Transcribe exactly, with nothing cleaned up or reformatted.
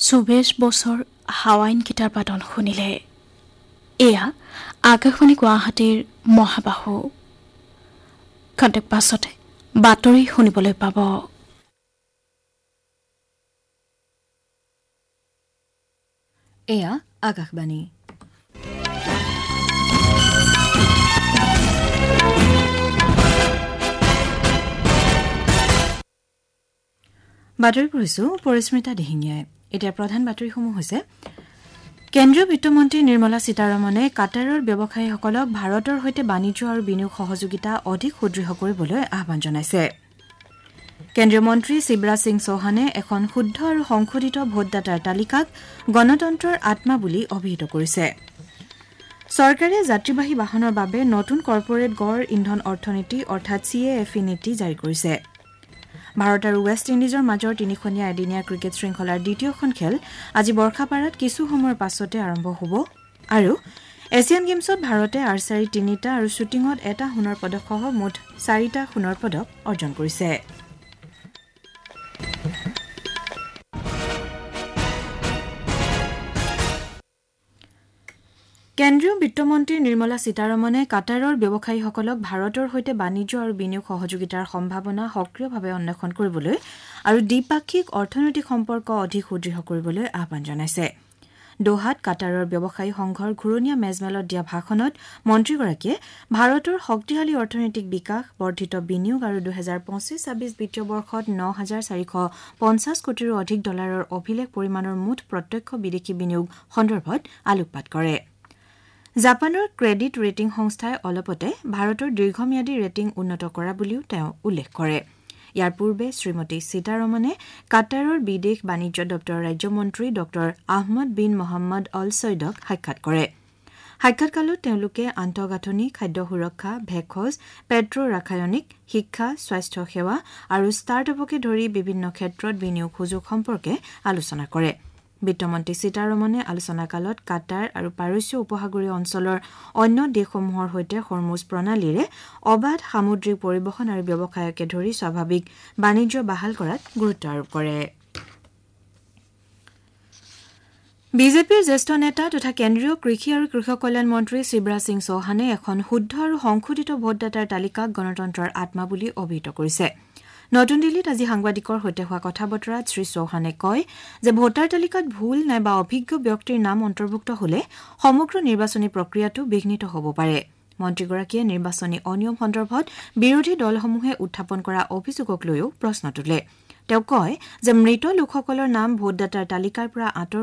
চৌবিশ বছৰ Hawaiian guitar বাদন শুনিলে এয়া আকাশবাণী গুৱাহাটীৰ মহাবাহু খন্তেক পাছতে বাতৰি শুনিবলৈ পাব। এয়া আকাশবাণী। বাতৰি পঢ়িছো পৰিস্মিতা দিহিঙীয়াই। এতিয়া প্ৰধান বাতৰিসমূহ হৈছে কেন্দ্ৰীয় বিত্তমন্ত্ৰী নিৰ্মলা সীতাৰমণে কাটাৰৰ ব্যৱসায়ীসকলক ভাৰতৰ সৈতে বাণিজ্য আৰু বিনিয়োগ সহযোগিতা অধিক সুদৃঢ় কৰিবলৈ আহ্বান জনাইছে। কেন্দ্ৰীয় মন্ত্ৰী শিৱৰাজ সিং চৌহানে এখন শুদ্ধ আৰু সংশোধিত ভোটদাতাৰ তালিকাক গণতন্ত্ৰৰ আত্মা বুলি অভিহিত কৰিছে। চৰকাৰে যাত্ৰীবাহী বাহনৰ বাবে নতুন কৰ্পৰেট গড় ইন্ধন অৰ্থনীতি অৰ্থাৎ চি এ এফ ই নীতি জাৰি কৰিছে। ভাৰত আৰু ৱেষ্ট ইণ্ডিজৰ মাজৰ তিনিখনীয়া এদিনীয়া ক্ৰিকেট শৃংখলাৰ দ্বিতীয়খন খেল আজি বৰ্ষাপাৰাত কিছু সময়ৰ পাছতে আৰম্ভ হ'ব। আৰু এছিয়ান গেমছত ভাৰতে আৰ্চাৰীত তিনিটা আৰু শ্বুটিঙত এটা সোণৰ পদকসহ মুঠ চাৰিটা সোণৰ পদক অৰ্জন কৰিছে। কেন্দ্ৰীয় বিত্তমন্ত্ৰী নিৰ্মলা সীতাৰমণে কাটাৰৰ ব্যৱসায়ীসকলক ভাৰতৰ সৈতে বাণিজ্য আৰু বিনিয়োগ সহযোগিতাৰ সম্ভাৱনা সক্ৰিয়ভাৱে অন্বেষণ কৰিবলৈ আৰু দ্বিপাক্ষিক অৰ্থনৈতিক সম্পৰ্ক অধিক সুদৃঢ় কৰিবলৈ আহ্বান জনাইছে। দোহাত কাটাৰৰ ব্যৱসায়ী সংঘৰ ঘূৰণীয়া মেজমেলত দিয়া ভাষণত মন্ত্ৰীগৰাকীয়ে ভাৰতৰ শক্তিশালী অৰ্থনৈতিক বিকাশ, বৰ্ধিত বিনিয়োগ আৰু দুহেজাৰ পঁচিছ ছাব্বিছ বিত্তীয় বৰ্ষত ন হাজাৰ চাৰিশ পঞ্চাছ কোটিৰো অধিক ডলাৰৰ অভিলেখ পৰিমাণৰ মুঠ প্ৰত্যক্ষ বিদেশী বিনিয়োগ সন্দৰ্ভত আলোকপাত কৰে। জাপানৰ ক্ৰেডিট ৰেটিং সংস্থাই অলপতে ভাৰতৰ দীৰ্ঘম্যাদী ৰেটিং উন্নত কৰা বুলিও তেওঁ উল্লেখ কৰে। ইয়াৰ পূৰ্বে শ্ৰীমতী সীতাৰমণে কাটাৰৰ বিদেশ বাণিজ্য দপ্তৰৰ ৰাজ্যমন্ত্ৰী ড আহমদ বিন মহম্মদ অল ছৈদক সাক্ষাৎ কৰে। সাক্ষাৎকালত তেওঁলোকে আন্তঃগাঁথনি, খাদ্য সুৰক্ষা, ভেষজ, পেট্ৰ ৰাসায়নিক, শিক্ষা, স্বাস্থ্য সেৱা আৰু ষ্টাৰ্টআপকে ধৰি বিভিন্ন ক্ষেত্ৰত বিনিয়োগ সুযোগ সম্পৰ্কে আলোচনা কৰে। বিত্তমন্ত্ৰী সীতাৰমণে আলোচনাকালত কাটাৰ আৰু পাৰস্য উপসাগৰীয় অঞ্চলৰ অন্য দেশসমূহৰ সৈতে হৰমুজ প্ৰণালীৰে অবাধ সামুদ্ৰিক পৰিবহণ আৰু ব্যৱসায়কে ধৰি স্বাভাৱিক বাণিজ্য বাহাল কৰাত গুৰুত্ব আৰোপ কৰে। বিজেপিৰ জ্যেষ্ঠ নেতা তথা কেন্দ্ৰীয় কৃষি আৰু কৃষক কল্যাণ মন্ত্ৰী শিৱৰাজ সিং চৌহানে এখন শুদ্ধ আৰু সংশোধিত ভোটদাতাৰ তালিকাক গণতন্ত্ৰৰ আত্মা বুলি অভিহিত কৰিছে। নতুন দিল্লীত আজি সাংবাদিকৰ সৈতে হোৱা কথা বতৰাত শ্ৰী চৌহানে কয় যে ভোটাৰ তালিকাত ভুল নাইবা অভিজ্ঞ ব্যক্তিৰ নাম অন্তৰ্ভুক্ত হলে সমগ্ৰ নিৰ্বাচনী প্ৰক্ৰিয়াটো বিঘ্নিত হ'ব পাৰে। মন্ত্ৰীগৰাকীয়ে নিৰ্বাচনী অনিয়ম সন্দৰ্ভত বিৰোধী দলসমূহে উত্থাপন কৰা অভিযোগক লৈও প্ৰশ্ন তোলে। তেওঁ কয় যে মৃত লোকসকলৰ নাম ভোটদাতাৰ তালিকাৰ পৰা আঁতৰ